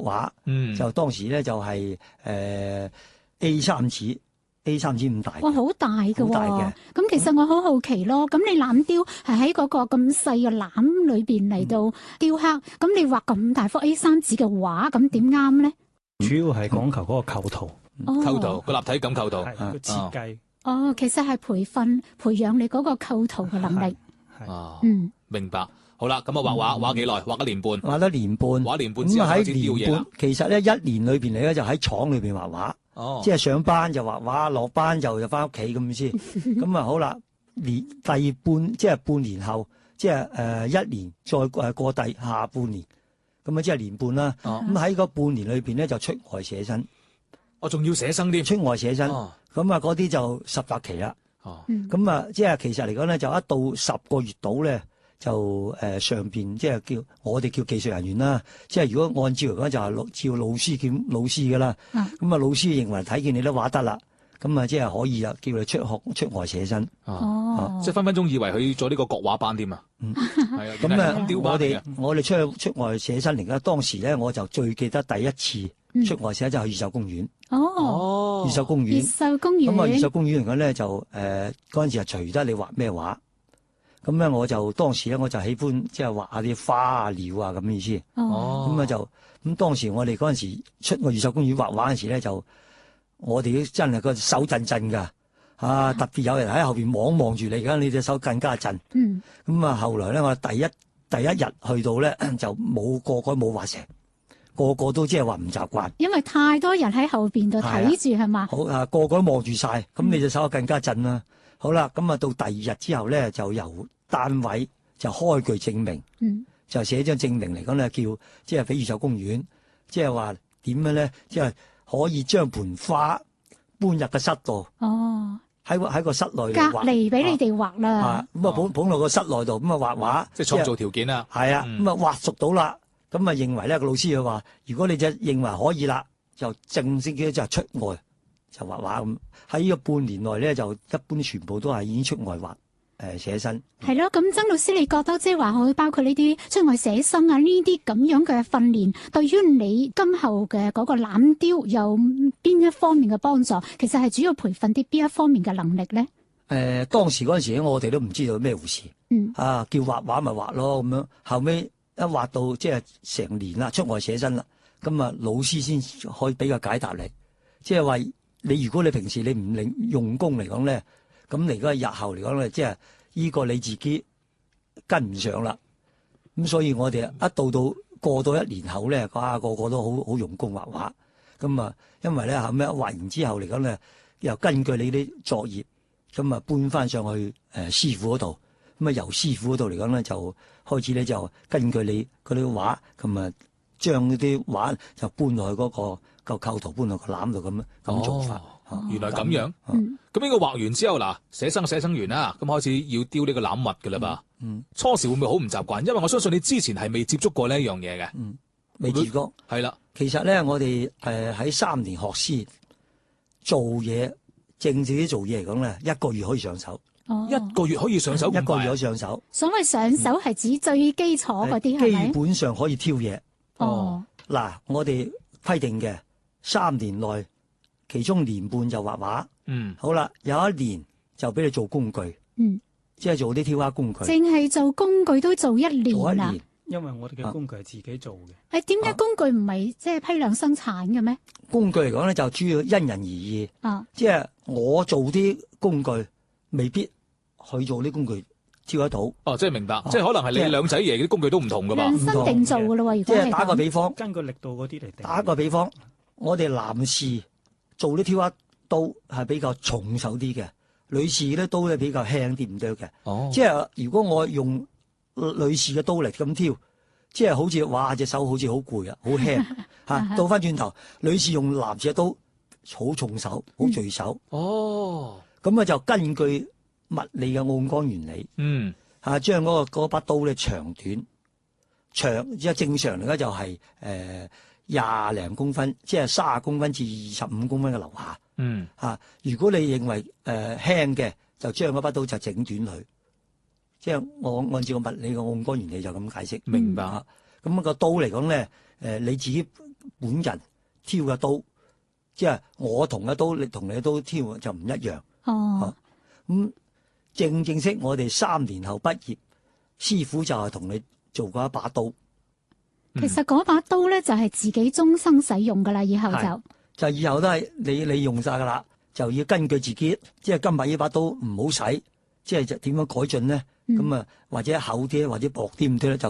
畫，就當時咧就係A3 指咁大。 哇，好大嘅好大嘅。 咁其實我好好奇咯，咁你欖雕係喺嗰個咁細嘅欖裏邊嚟到雕刻，咁你畫咁大幅 A3 紙嘅畫，咁點啱咧？ 主要係講求嗰個構圖， 構圖個立體感構圖， 係個設計。 其實係培養你嗰個構圖嘅能力。 明白。好啦，咁啊畫幾耐？畫1年半。 畫1年半。 畫1年半之後開始雕嘢啦。 其實咧1年裏邊嚟咧就喺廠裏邊畫畫。即係上班就畫畫，落班就翻屋企咁先。咁啊好啦，第半年後，即係1年再過第下半年，咁啊即係年半啦。咁喺個半年裏邊咧就出外寫生。 仲要寫生添。出外寫生。咁啊嗰啲就10學期啦。咁啊即係其實嚟講咧，就一到10個月度咧。就上邊即係我哋叫技術人員啦，即係如果按照嚟講就係照老師叫老師噶啦，咁啊老師認為睇見你都畫得啦，咁啊即係可以啦，叫你出外寫生。 即係分分鐘以為佢做呢個國畫班添啊。係啊， 咁啊我哋出外寫生嚟㗎，當時咧我就最記得第一次出外寫就去越秀公園。越秀公園。 越秀公園。 咁啊越秀公園嚟講咧就嗰陣時係隨得你畫咩畫。咁咧我就當時咧我就喜歡即係畫下啲花啊鳥啊咁嘅意思。咁啊咁當時我哋嗰陣時出個越秀公園畫畫嗰陣時咧就我哋真係個手震震㗎。特別有人喺後邊望住你，而家你隻手更加震。咁啊後來咧我第一日去到咧就個個冇畫成，個個都即係話唔習慣， 因為太多人喺後邊度睇住係嘛。 好個個都望住晒，咁你隻手更加震啦。好啦，咁啊到第2日之後咧，就由單位就開具證明，就寫張證明嚟講咧，叫即係俾越秀公園，即係話點樣咧，即係可以將盆花搬入個室度。喺個室內度畫，隔離俾你哋畫啦。 咁啊捧落個室內度，咁啊畫畫， 即係創造條件啦。 係啊，咁啊畫熟到啦，咁啊認為咧個老師佢話，如果你就認為可以啦，就正式嘅就出外就畫畫咁。喺呢個半年內咧，就一般全部都係已經出外畫寫生。 係咯，咁曾老師你覺得即係話可以包括呢啲出外寫生啊呢啲咁樣嘅訓練，對於你今後嘅嗰個欖雕有邊一方面嘅幫助？其實係主要培訓啲邊一方面嘅能力咧？ 當時嗰陣時我哋都唔知道咩回事。叫畫畫咪畫咯咁樣。後尾一畫到即係成年啦，出外寫生啦，咁啊老師先可以俾個解答你，即係話你如果你平時你唔用功嚟講咧，咁你而家日後嚟講咧，即係呢個你自己跟唔上啦。咁所以我哋一過到1年後咧，個個都好用功畫畫。咁啊，因為咧後尾畫完之後嚟講咧，又根據你啲作業，咁啊搬翻上去師傅嗰度。咁啊由師傅嗰度嚟講咧，就開始咧就根據你嗰啲畫，咁啊將嗰啲畫就搬落去嗰個構圖，搬落個籃度咁做法。 原來咁樣。咁呢個畫完之後嗱，寫生完啦，咁開始要雕呢個欖物㗎啦噃。初時會唔會好唔習慣？因為我相信你之前係未接觸過呢一樣嘢嘅。 未接觸過。係啦。其實咧，我哋喺3年學師做嘢，正自己做嘢嚟講咧，1個月可以上手。 1個月可以上手 ，1個月可以上手。 所謂上手係指最基礎嗰啲係咪？ 基本上可以挑嘢。嗱，我哋規定嘅3年內，其中年半就畫畫。好啦，有1年就俾你做工具。即係做啲挑花工具。淨係做工具都做1年啊？ 因為我哋嘅工具係自己做嘅。 點解工具唔係即係批量生產嘅咩？ 工具嚟講咧，就主要因人而異。即係我做啲工具，未必佢做啲工具挑得到。 即係明白。即係可能係你兩仔爺啲工具都唔同噶嘛。 量身定做噶咯喎，如果係咁。 即係打個比方， 根據力度嗰啲嚟定。 打個比方，我哋男士做啲挑花刀係比較重手啲嘅，女士咧刀咧比較輕啲唔得嘅。即係如果我用女士嘅刀嚟咁挑，即係好似哇隻手好似好攰啊，好輕嚇。倒翻轉頭，女士用男士嘅刀好重手，好墜手。咁啊就根據物理嘅按桿原理，將嗰把刀咧長短即係正常嚟講就係20零公分，即係30公分至25公分嘅樓下。如果你認為輕嘅，就將嗰把刀就整短佢。即係我按照個物理嘅按桿原理就咁解釋。 明白。 咁個刀嚟講咧，你自己本人挑嘅刀，即係我同嘅刀，你同你嘅刀挑就唔一樣。 哦， 咁正式我哋3年後畢業，師傅就係同你做過一把刀。 其實嗰把刀咧就係自己終生使用噶啦，以後就以後都係你用晒噶啦，就要根據自己，即係今日呢把刀唔好使，即係點樣改進咧？咁或者厚啲或者薄啲咁啲咧，就